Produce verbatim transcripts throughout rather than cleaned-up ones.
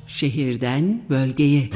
Şehirden bölgeye.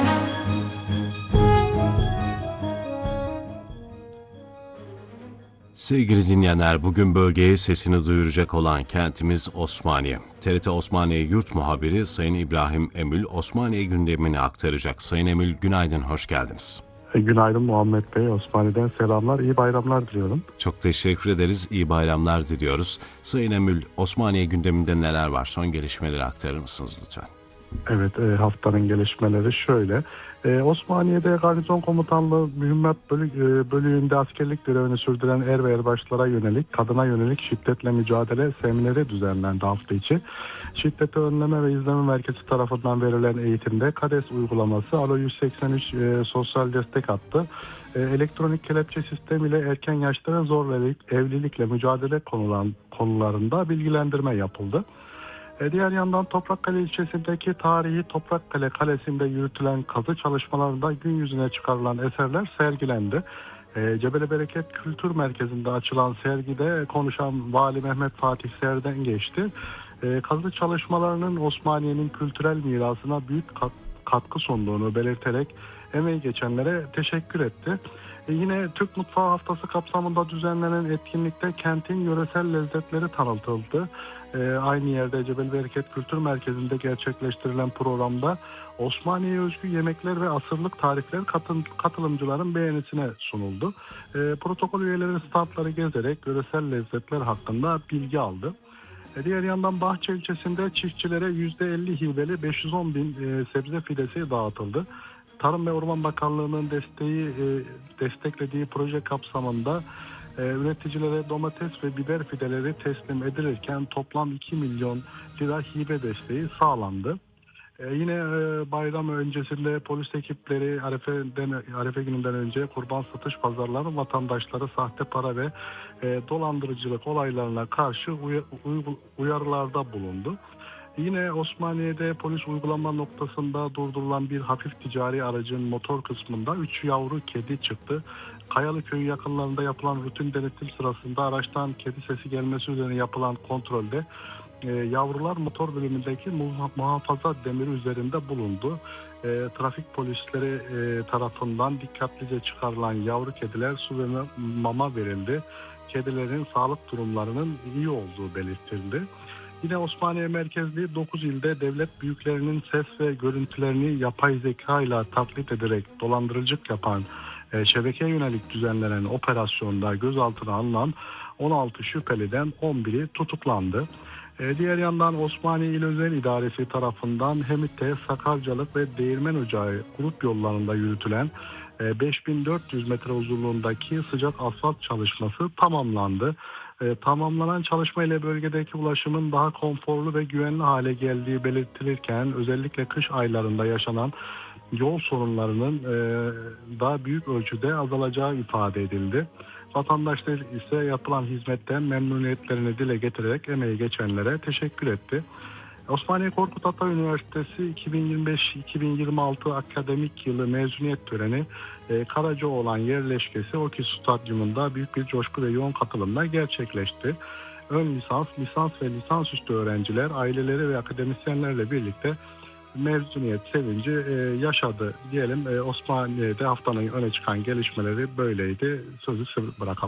Sevgili dinleyenler, bugün bölgeye sesini duyuracak olan kentimiz Osmaniye. T R T Osmaniye Yurt Muhabiri Sayın İbrahim Emül, Osmaniye gündemini aktaracak. Sayın Emül, günaydın, hoş geldiniz. Günaydın Muhammed Bey, Osmaniye'den selamlar, iyi bayramlar diliyorum. Çok teşekkür ederiz, iyi bayramlar diliyoruz. Sayın Emül, Osmaniye gündeminde neler var? Son gelişmeleri aktarır mısınız lütfen? Evet, e, haftanın gelişmeleri şöyle. E, Osmaniye'de Garnizon Komutanlığı Mühimmat Bölü, e, Bölüğü'nde askerlik görevini sürdüren er ve erbaşlara yönelik, kadına yönelik şiddetle mücadele semineri düzenlendi hafta içi. Şiddeti Önleme ve İzleme Merkezi tarafından verilen eğitimde KADES uygulaması, Alo yüz seksen üç e, sosyal destek hattı, e, elektronik kelepçe sistemiyle erken yaşlara zor evlilik, evlilikle mücadele konulan, konularında bilgilendirme yapıldı. E, diğer yandan Toprakkale ilçesindeki tarihi Toprakkale Kalesi'nde yürütülen kazı çalışmalarında gün yüzüne çıkarılan eserler sergilendi. E, Cebeli Bereket Kültür Merkezi'nde açılan sergide konuşan Vali Mehmet Fatih Serden geçti. E, kazı çalışmalarının Osmaniye'nin kültürel mirasına büyük kat, katkı sunduğunu belirterek emeği geçenlere teşekkür etti. E, yine Türk Mutfağı Haftası kapsamında düzenlenen etkinlikte kentin yöresel lezzetleri tanıtıldı. E, aynı yerde Cebeli Bereket Kültür Merkezi'nde gerçekleştirilen programda Osmaniye'ye özgü yemekler ve asırlık tarifler katın, katılımcıların beğenisine sunuldu. E, protokol üyeleri standları gezerek yöresel lezzetler hakkında bilgi aldı. E, diğer yandan Bahçe ilçesinde çiftçilere yüzde elli hibeli beş yüz on bin e, sebze fidesi dağıtıldı. Tarım ve Orman Bakanlığı'nın desteği e, desteklediği proje kapsamında e, üreticilere domates ve biber fideleri teslim edilirken toplam iki milyon lira hibe desteği sağlandı. E, yine e, bayram öncesinde polis ekipleri Arefe'den, Arefe gününden önce kurban satış pazarları vatandaşlara sahte para ve e, dolandırıcılık olaylarına karşı uy- uy- uyarılarda bulundu. Yine Osmaniye'de polis uygulama noktasında durdurulan bir hafif ticari aracın motor kısmında üç yavru kedi çıktı. Kayalı Köyü yakınlarında yapılan rutin denetim sırasında araçtan kedi sesi gelmesi üzerine yapılan kontrolde e, yavrular motor bölümündeki muha- muhafaza demiri üzerinde bulundu. E, trafik polisleri e, tarafından dikkatlice çıkarılan yavru kediler su ve mama verildi. Kedilerin sağlık durumlarının iyi olduğu belirtildi. Yine Osmaniye merkezli dokuz ilde devlet büyüklerinin ses ve görüntülerini yapay zeka ile taklit ederek dolandırıcılık yapan e, şebekeye yönelik düzenlenen operasyonda gözaltına alınan on altı şüpheliden on biri tutuklandı. E, diğer yandan Osmaniye İl Özel İdaresi tarafından Hemit'te Sakarcalık ve Değirmen Ocağı grup yollarında yürütülen e, beş bin dört yüz metre uzunluğundaki sıcak asfalt çalışması tamamlandı. E, tamamlanan çalışma ile bölgedeki ulaşımın daha konforlu ve güvenli hale geldiği belirtilirken özellikle kış aylarında yaşanan yol sorunlarının e, daha büyük ölçüde azalacağı ifade edildi. Vatandaşlar ise yapılan hizmetten memnuniyetlerini dile getirerek emeği geçenlere teşekkür etti. Osmaniye Korkut Ata Üniversitesi iki bin yirmi beş iki bin yirmi altı akademik yılı mezuniyet töreni e, Karacaoğlan yerleşkesi Oki Stadyumunda büyük bir coşku ve yoğun katılımla gerçekleşti. Ön lisans, lisans ve lisansüstü öğrenciler, aileleri ve akademisyenlerle birlikte mezuniyet sevinci e, yaşadı diyelim. E, Osmaniye'de haftanın öne çıkan gelişmeleri böyleydi. Sözü bırakalım.